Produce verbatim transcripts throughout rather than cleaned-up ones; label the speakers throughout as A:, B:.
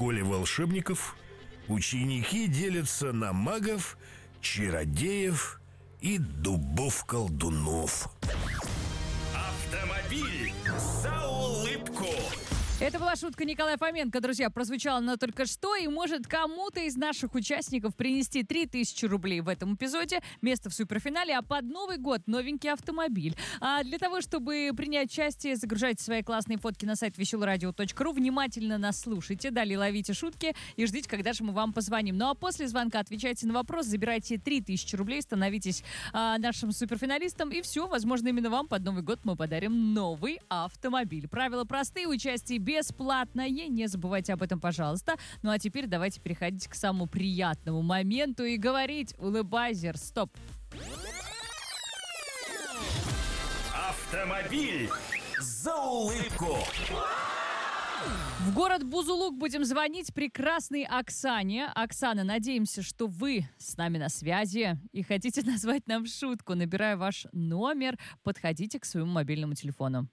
A: школе волшебников ученики делятся на магов, чародеев и дубов-колдунов.
B: Автомобиль за улыбку.
C: Это была шутка Николая Фоменко, друзья, прозвучала она только что и может кому-то из наших участников принести три тысячи рублей в этом эпизоде, место в суперфинале, а под Новый год новенький автомобиль. А для того, чтобы принять участие, загружайте свои классные фотки на сайт веселое радио точка ру, внимательно нас слушайте, далее ловите шутки и ждите, когда же мы вам позвоним. Ну а после звонка отвечайте на вопрос, забирайте три тысячи рублей, становитесь а, нашим суперфиналистом, и все, возможно, именно вам под Новый год мы подарим новый автомобиль. Правила простые, участие бесплатное, не забывайте об этом, пожалуйста. Ну а теперь давайте переходить к самому приятному моменту и говорить: улыбайзер, стоп.
B: Автомобиль за улыбку.
C: В город Бузулук будем звонить прекрасной Оксане. Оксана, надеемся, что вы с нами на связи и хотите назвать нам шутку. Набирая ваш номер, подходите к своему мобильному телефону.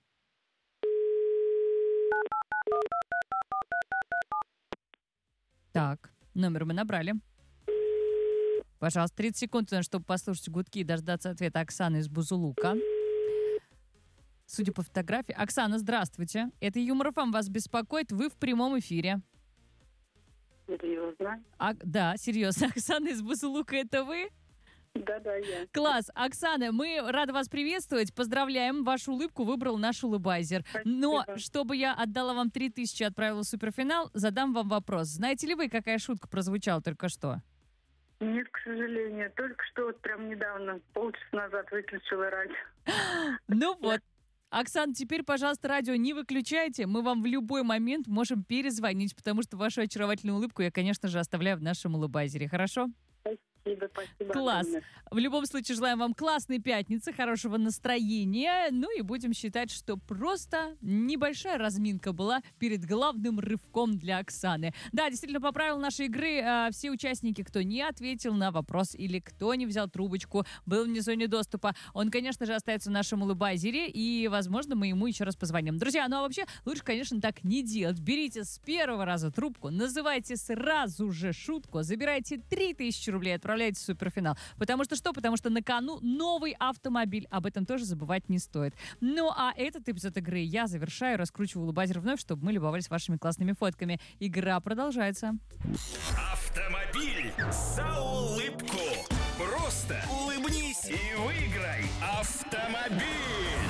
C: Так, номер мы набрали. Пожалуйста, тридцать секунд, чтобы послушать гудки и дождаться ответа Оксаны из Бузулука. Судя по фотографии... Оксана, здравствуйте. Это Юмор ФМ вас беспокоит. Вы в прямом эфире.
D: Серьезно?
C: А, да, серьезно. Оксана из Бузулука, это вы?
D: Да-да, я.
C: Класс. Оксана, мы рады вас приветствовать. Поздравляем. Вашу улыбку выбрал наш улыбайзер.
D: Спасибо.
C: Но, чтобы я отдала вам три тысячи и отправила в суперфинал, задам вам вопрос. Знаете ли вы, какая шутка прозвучала только что?
D: Нет, к сожалению. Только что вот прям недавно, полчаса назад выключила радио.
C: Ну вот. Оксана, теперь, пожалуйста, радио не выключайте. Мы вам в любой момент можем перезвонить, потому что вашу очаровательную улыбку я, конечно же, оставляю в нашем улыбайзере. Хорошо?
D: Спасибо, спасибо.
C: Класс.
D: огромное.
C: В любом случае, желаем вам классной пятницы, хорошего настроения. Ну и будем считать, что просто небольшая разминка была перед главным рывком для Оксаны. Да, действительно, по правилам нашей игры э, все участники, кто не ответил на вопрос или кто не взял трубочку, был вне зоне доступа, он, конечно же, остается в нашем улыбайзере, и, возможно, мы ему еще раз позвоним. Друзья, ну а вообще, лучше, конечно, так не делать. Берите с первого раза трубку, называйте сразу же шутку, забирайте три тысячи рублей, отправляйте в суперфинал. Потому что что? Потому что на кону новый автомобиль. Об этом тоже забывать не стоит. Ну, а этот эпизод игры я завершаю, раскручиваю улыбайзер вновь, чтобы мы любовались вашими классными фотками. Игра продолжается.
B: Автомобиль за улыбку. Просто улыбнись и выиграй автомобиль.